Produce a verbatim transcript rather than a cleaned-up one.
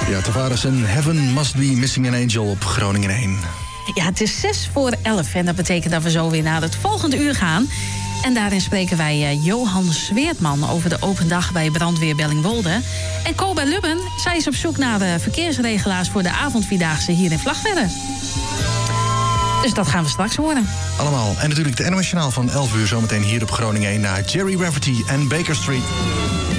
Ja, Tavares en Heaven Must Be Missing an Angel op Groningen één. Ja, het is zes voor elf en dat betekent dat we zo weer naar het volgende uur gaan. En daarin spreken wij uh, Johan Sweertman over de open dag bij brandweer Bellingwolde. En Koba Lubben, zij is op zoek naar uh, verkeersregelaars voor de avondvierdaagse hier in Vlagtwedde. Dus dat gaan we straks horen. Allemaal. En natuurlijk de N O S Journaal van elf uur zometeen hier op Groningen één naar Jerry Rafferty en Baker Street.